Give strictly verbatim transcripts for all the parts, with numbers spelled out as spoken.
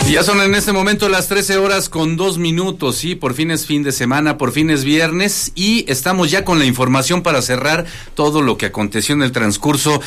Ya son en este momento las trece horas con dos minutos, sí, por fin es fin de semana, por fin es viernes y estamos ya con la información para cerrar todo lo que aconteció en el transcurso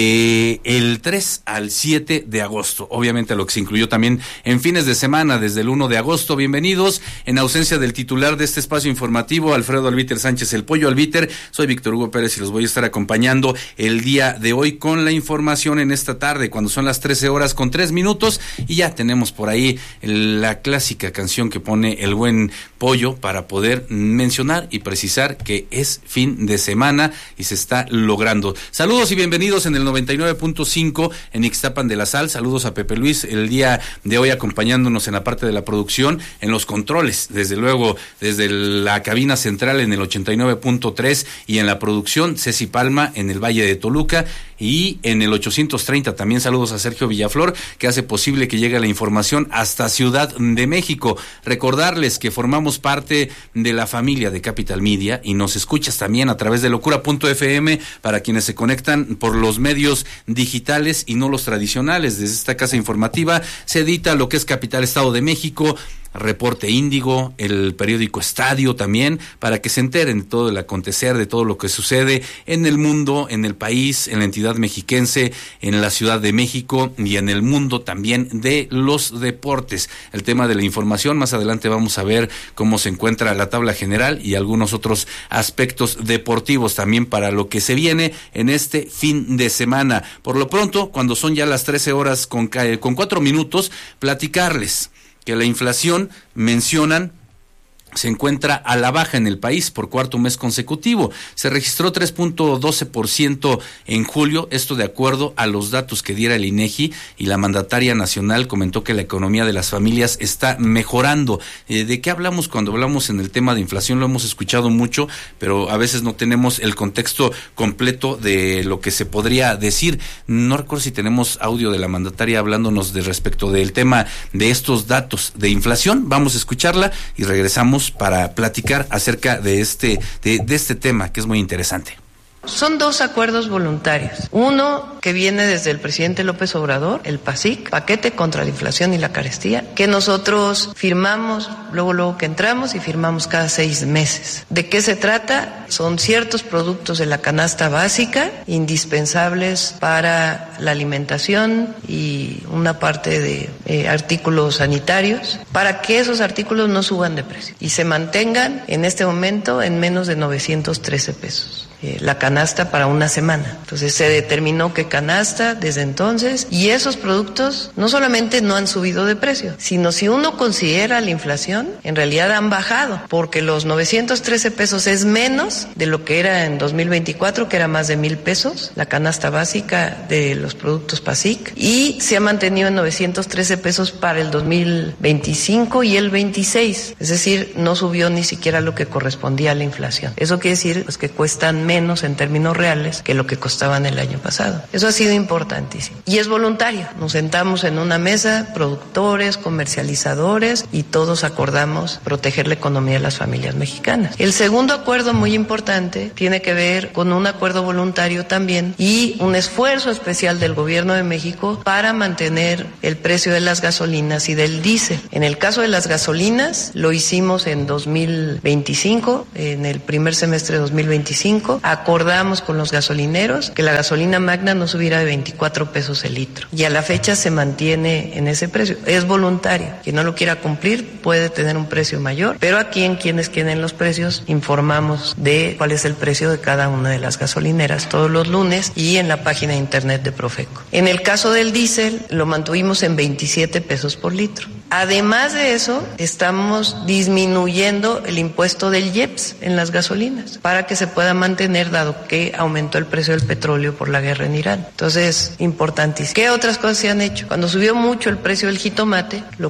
de el tres al siete de agosto. Obviamente lo que se incluyó también en fines de semana desde el uno de agosto. Bienvenidos en ausencia del titular de este espacio informativo, Alfredo Albiter Sánchez, el Pollo Albiter. Soy Víctor Hugo Pérez y los voy a estar acompañando el día de hoy con la información en esta tarde, cuando son las trece horas con tres minutos y ya tenemos por ahí ahí la clásica canción que pone el buen Pollo para poder mencionar y precisar que es fin de semana y se está logrando. Saludos y bienvenidos en el noventa y nueve punto cinco en Ixtapan de la Sal. Saludos a Pepe Luis el día de hoy acompañándonos en la parte de la producción, en los controles, desde luego desde la cabina central en el ochenta y nueve punto tres y en la producción Ceci Palma en el Valle de Toluca y en el ochocientos treinta también saludos a Sergio Villaflor que hace posible que llegue la información hasta Ciudad de México. Recordarles que formamos parte de la familia de Capital Media y nos escuchas también a través de locura punto efe eme para quienes se conectan por los medios digitales y no los tradicionales. Desde esta casa informativa se edita lo que es Capital Estado de México, Reporte Índigo, el periódico Estadio también, para que se enteren de todo el acontecer, de todo lo que sucede en el mundo, en el país, en la entidad mexiquense, en la Ciudad de México y en el mundo también de los deportes. El tema de la información, más adelante vamos a ver cómo se encuentra la tabla general y algunos otros aspectos deportivos también para lo que se viene en este fin de semana. Por lo pronto, cuando son ya las trece horas con, con cuatro minutos, platicarles que la inflación, mencionan, se encuentra a la baja en el país por cuarto mes consecutivo. Se registró tres punto doce por ciento en julio, esto de acuerdo a los datos que diera el INEGI, y la mandataria nacional comentó que la economía de las familias está mejorando. Eh, ¿De qué hablamos cuando hablamos en el tema de inflación? Lo hemos escuchado mucho, pero a veces no tenemos el contexto completo de lo que se podría decir. No recuerdo si tenemos audio de la mandataria hablándonos de respecto del tema de estos datos de inflación. Vamos a escucharla y regresamos para platicar acerca de este de, de este tema que es muy interesante. Son dos acuerdos voluntarios. Uno que viene desde el presidente López Obrador, el PASIC, Paquete contra la Inflación y la Carestía, que nosotros firmamos luego luego que entramos y firmamos cada seis meses. ¿De qué se trata? Son ciertos productos de la canasta básica indispensables para la alimentación y una parte de eh, artículos sanitarios, para que esos artículos no suban de precio y se mantengan en este momento en menos de novecientos trece pesos. La canasta para una semana. Entonces se determinó que canasta desde entonces, y esos productos no solamente no han subido de precio, sino si uno considera la inflación, en realidad han bajado, porque los novecientos trece pesos es menos de lo que era en dos mil veinticuatro, que era más de mil pesos, la canasta básica de los productos PASIC, y se ha mantenido en novecientos trece pesos para el dos mil veinticinco y el veintiséis, es decir, no subió ni siquiera lo que correspondía a la inflación. Eso quiere decir pues, que cuestan menos menos en términos reales que lo que costaban el año pasado. Eso ha sido importantísimo. Y es voluntario. Nos sentamos en una mesa, productores, comercializadores, y todos acordamos proteger la economía de las familias mexicanas. El segundo acuerdo muy importante tiene que ver con un acuerdo voluntario también y un esfuerzo especial del gobierno de México para mantener el precio de las gasolinas y del diésel. En el caso de las gasolinas, lo hicimos en dos mil veinticinco, en el primer semestre de dos mil veinticinco, acordamos con los gasolineros que la gasolina magna no subiera de veinticuatro pesos el litro. Y a la fecha se mantiene en ese precio. Es voluntario. Quien no lo quiera cumplir puede tener un precio mayor, pero aquí en quienes quieren los precios informamos de cuál es el precio de cada una de las gasolineras todos los lunes y en la página de internet de Profeco. En el caso del diésel lo mantuvimos en veintisiete pesos por litro. Además de eso, estamos disminuyendo el impuesto del I E P S en las gasolinas para que se pueda mantener, dado que aumentó el precio del petróleo por la guerra en Irán. Entonces, importantísimo. ¿Qué otras cosas se han hecho? Cuando subió mucho el precio del jitomate, lo